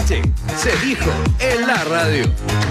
noche se dijo en la radio.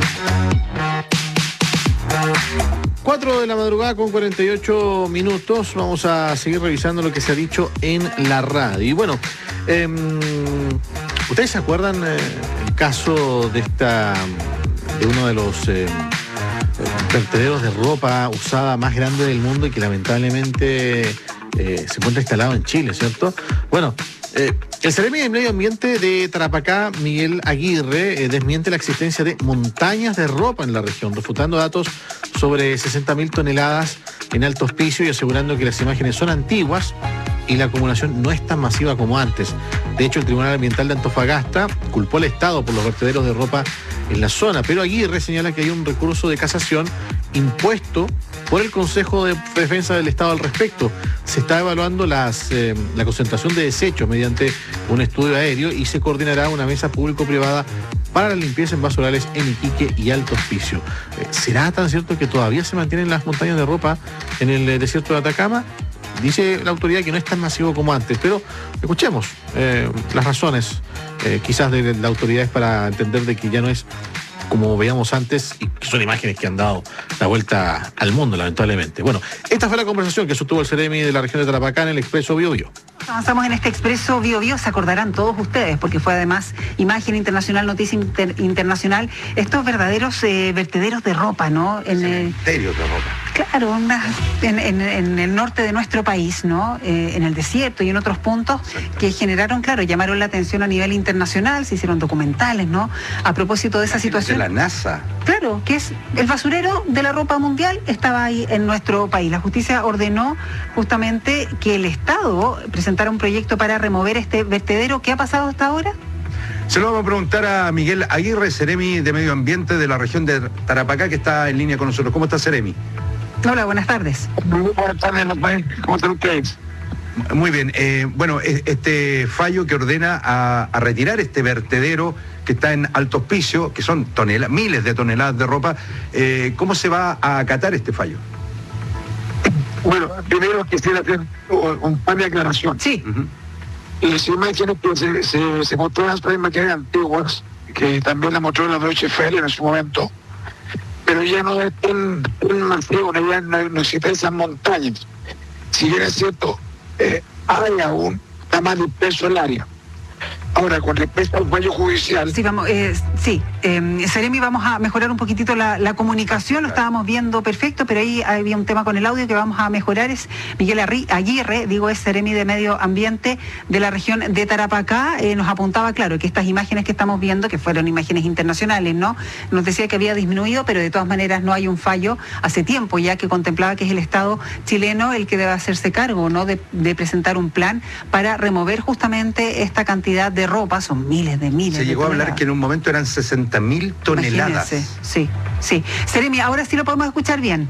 4 de la madrugada con 48 minutos. Vamos a seguir revisando lo que se ha dicho en la radio. Y bueno, ¿ustedes se acuerdan el caso de uno de los vertederos de ropa usada más grande del mundo y que lamentablemente se encuentra instalado en Chile, ¿cierto? Bueno, el Seremi de Medio Ambiente de Tarapacá, Miguel Aguirre, desmiente la existencia de montañas de ropa en la región, refutando datos sobre 60.000 toneladas en Alto Hospicio y asegurando que las imágenes son antiguas y la acumulación no es tan masiva como antes. De hecho, el Tribunal Ambiental de Antofagasta culpó al Estado por los vertederos de ropa en la zona, pero Aguirre señala que hay un recurso de casación impuesto por el Consejo de Defensa del Estado al respecto. Se está evaluando la concentración de desechos mediante un estudio aéreo y se coordinará una mesa público-privada para la limpieza en basurales en Iquique y Alto Hospicio. ¿Será tan cierto que todavía se mantienen las montañas de ropa en el desierto de Atacama? Dice la autoridad que no es tan masivo como antes, pero escuchemos las razones quizás de la autoridad es para entender de que ya no es como veíamos antes, y que son imágenes que han dado la vuelta al mundo, lamentablemente. Bueno, esta fue la conversación que sostuvo el Seremi de la región de Tarapacá en el Expreso Bio Bio. Avanzamos en este Expreso Bio Bio, se acordarán todos ustedes, porque fue además imagen internacional, noticia internacional, estos verdaderos vertederos de ropa, ¿no? Cementerios de ropa. Claro, en el norte de nuestro país, ¿no? En el desierto y en otros puntos que generaron, claro, llamaron la atención a nivel internacional, se hicieron documentales, ¿no? A propósito de esa situación. De la NASA. Claro, que es el basurero de la ropa mundial, estaba ahí en nuestro país. La justicia ordenó justamente que el Estado presentara un proyecto para remover este vertedero. ¿Qué ha pasado hasta ahora? Se lo vamos a preguntar a Miguel Aguirre, Seremi de Medio Ambiente de la región de Tarapacá, que está en línea con nosotros. ¿Cómo está, Seremi? Hola, buenas tardes. Muy buenas tardes, ¿cómo están ustedes? Muy bien. Bueno, este fallo que ordena a retirar este vertedero que está en Alto Hospicio, que son miles de toneladas de ropa, ¿cómo se va a acatar este fallo? Bueno, primero quisiera hacer un par de aclaraciones. Sí. Las imágenes que se mostraron son imágenes antiguas, que también las mostró la Deutsche Welle en su momento, pero ya no es tan masivo, ya no existen esas montañas. Si bien es cierto, hay aún, está más disperso el área. Ahora, con respecto al fallo judicial... Sí, vamos, Seremi, vamos a mejorar un poquitito la comunicación, lo estábamos viendo perfecto, pero ahí había un tema con el audio que vamos a mejorar. Es Miguel Aguirre, es Seremi de Medio Ambiente de la región de Tarapacá, nos apuntaba, claro, que estas imágenes que estamos viendo, que fueron imágenes internacionales, ¿no? Nos decía que había disminuido, pero de todas maneras no hay un fallo hace tiempo, ya que contemplaba que es el Estado chileno el que debe hacerse cargo, ¿no? De presentar un plan para remover justamente esta cantidad de ropa, son miles de Se llegó a hablar que en un momento eran 60.000 toneladas. Imagínense. Sí. Seremi, ahora sí lo podemos escuchar bien.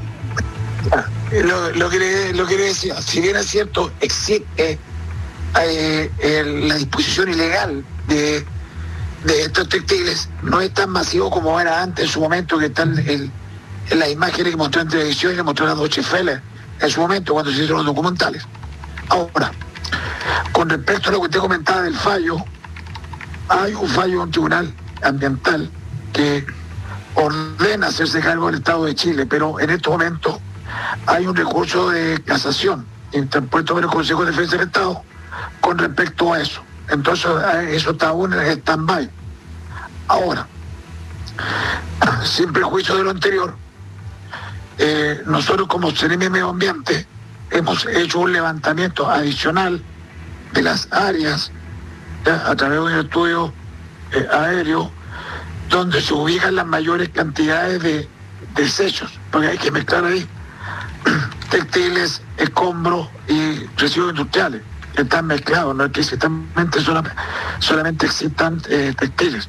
Lo que le decía, si bien es cierto, existe la disposición ilegal de estos textiles, no es tan masivo como era antes en su momento, que están en las imágenes que mostró en televisión y que mostró la Deutsche Welle en su momento cuando se hicieron los documentales. Ahora, con respecto a lo que usted comentaba del fallo, hay un fallo de un tribunal ambiental que ordena hacerse cargo del Estado de Chile, pero en estos momentos hay un recurso de casación interpuesto por el Consejo de Defensa del Estado con respecto a eso. Entonces, eso está aún en stand-by. Ahora, sin prejuicio de lo anterior, nosotros como Seremi de Medio Ambiente hemos hecho un levantamiento adicional de las áreas a través de un estudio aéreo donde se ubican las mayores cantidades de desechos, porque hay que mezclar ahí textiles, escombros y residuos industriales, que están mezclados, no es que solamente existan textiles.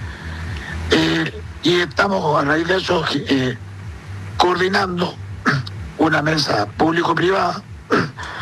Y estamos a raíz de eso coordinando una mesa público-privada